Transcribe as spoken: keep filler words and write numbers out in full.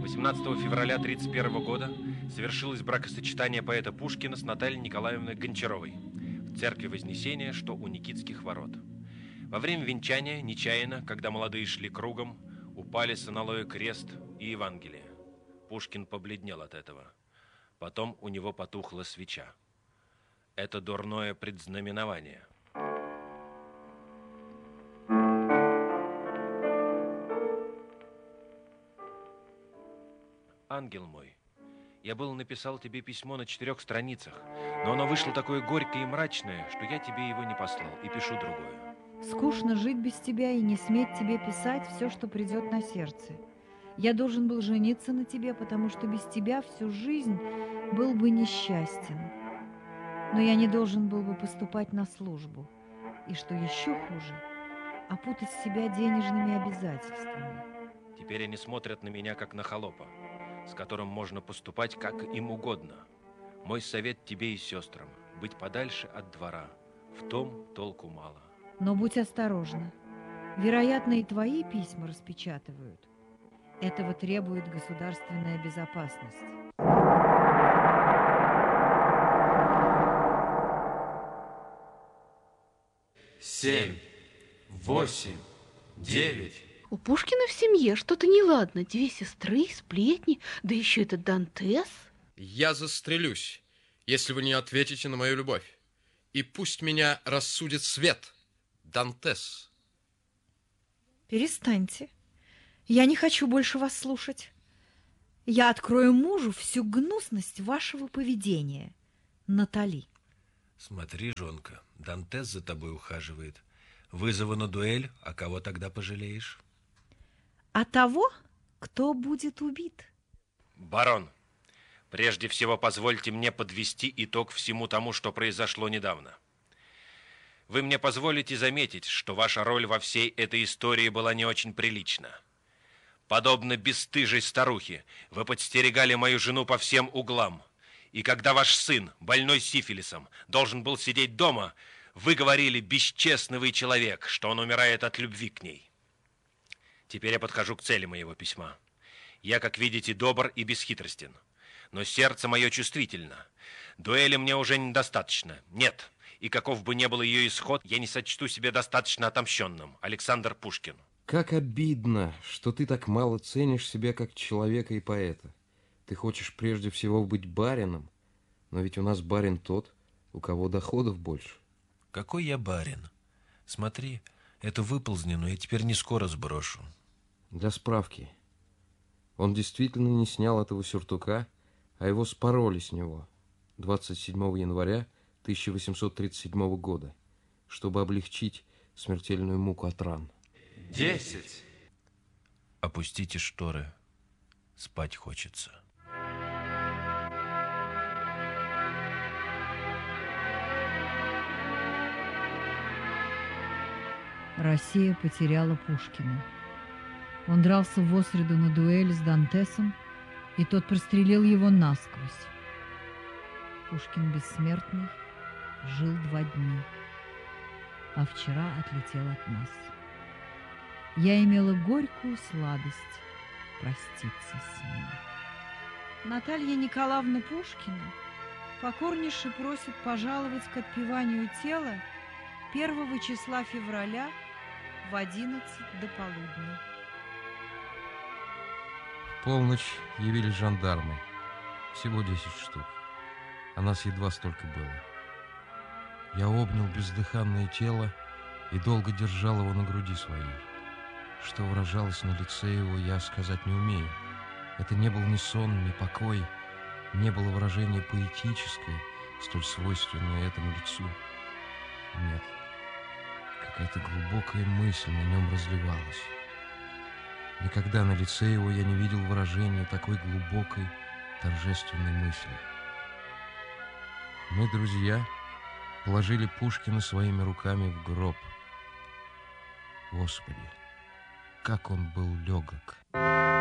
восемнадцатого февраля тысяча девятьсот тридцать первого года совершилось бракосочетание поэта Пушкина с Натальей Николаевной Гончаровой в церкви Вознесения, что у Никитских ворот. Во время венчания, нечаянно, когда молодые шли кругом, упали с аналоя крест и Евангелие. Пушкин побледнел от этого. Потом у него потухла свеча. Это дурное предзнаменование. Ангел мой, я был написал тебе письмо на четырех страницах, но оно вышло такое горькое и мрачное, что я тебе его не послал и пишу другое. Скучно жить без тебя и не сметь тебе писать все, что придет на сердце. Я должен был жениться на тебе, потому что без тебя всю жизнь был бы несчастен. Но я не должен был бы поступать на службу. И что еще хуже, опутать себя денежными обязательствами. Теперь они смотрят на меня, как на холопа, с которым можно поступать как им угодно. Мой совет тебе и сестрам – быть подальше от двора. В том толку мало. Но будь осторожна. Вероятно, и твои письма распечатывают. Этого требует государственная безопасность. Семь, восемь, девять. У Пушкина в семье что-то неладно. Две сестры, сплетни, да еще этот Дантес. Я застрелюсь, если вы не ответите на мою любовь. И пусть меня рассудит свет, Дантес. Перестаньте. Я не хочу больше вас слушать. Я открою мужу всю гнусность вашего поведения. Натали. Смотри, жонка, Дантес за тобой ухаживает. Вызову на дуэль, а кого тогда пожалеешь? А того, кто будет убит. Барон, прежде всего позвольте мне подвести итог всему тому, что произошло недавно. Вы мне позволите заметить, что ваша роль во всей этой истории была не очень прилична. Подобно бесстыжей старухе, вы подстерегали мою жену по всем углам. И когда ваш сын, больной сифилисом, должен был сидеть дома, вы говорили: бесчестный вы человек, что он умирает от любви к ней. Теперь я подхожу к цели моего письма. Я, как видите, добр и бесхитростен. Но сердце мое чувствительно. Дуэли мне уже недостаточно. Нет. И каков бы ни был ее исход, я не сочту себя достаточно отомщенным. Александр Пушкин. Как обидно, что ты так мало ценишь себя как человека и поэта. Ты хочешь прежде всего быть барином, но ведь у нас барин тот, у кого доходов больше. Какой я барин? Смотри, эту выползненную я теперь не скоро сброшу. Для справки. Он действительно не снял этого сюртука, а его спороли с него двадцать седьмого января тысяча восемьсот тридцать седьмого года, чтобы облегчить смертельную муку от ран. Десять. Опустите шторы. Спать хочется. Россия потеряла Пушкина. Он дрался в осреду на дуэли с Дантесом, и тот прострелил его насквозь. Пушкин бессмертный жил два дня, а вчера отлетел от нас. Я имела горькую сладость проститься с ним. Наталья Николаевна Пушкина покорнейше просит пожаловать к отпеванию тела первого числа февраля в одиннадцать до полудня. В полночь явились жандармы. Всего десять штук. А нас едва столько было. Я обнял бездыханное тело и долго держал его на груди своей. Что выражалось на лице его, я сказать не умею. Это не был ни сон, ни покой, не было выражения поэтическое, столь свойственное этому лицу. Нет, какая-то глубокая мысль на нем разливалась. Никогда на лице его я не видел выражения такой глубокой, торжественной мысли. Мы, друзья, положили Пушкина своими руками в гроб. Господи, как он был легок!